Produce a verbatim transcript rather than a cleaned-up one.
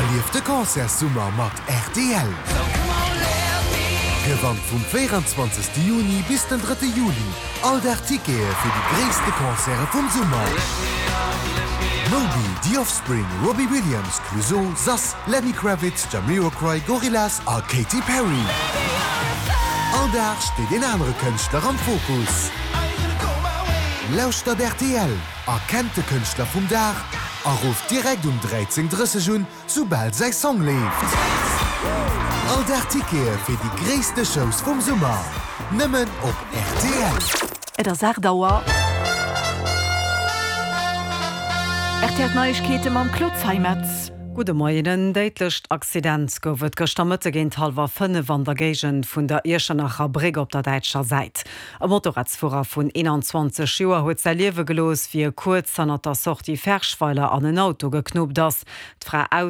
Erlief de Konzersummer mat R T L. Gewand vom vierundzwanzigsten Juni bis den dritten Juli. All der Tickets für die größten Konzerte vom Sommer. Moby, The Offspring, Robbie Williams, Clouseau, Sass, Lenny Kravitz, Jamiroquai, Gorillaz und Katy Perry. All der steht in andere Künstler am Fokus. Lauscht der R T L, erkennt den Künstler vom Dach, und ruft direkt um dreizehn Uhr dreißig Uhr, sobald sein Song läuft. All der Tickets für die größten Shows vom Sommer. Nimmen auf R T L. Et der Sardauer. Er T Neuigkeiten am Klotzheimetz. Gute Morgen, deitlecht Akzident gowet gestammete géint halwer fënne van der Gegent vun der Irschenacher Brig op der Deitscher Seit. E Motorradsfuer vun einundzwanzig Joer huet sei Liewe gelos, wie kurz an der Sorti Ferschweiler an een Auto geknopt ass. D'Frau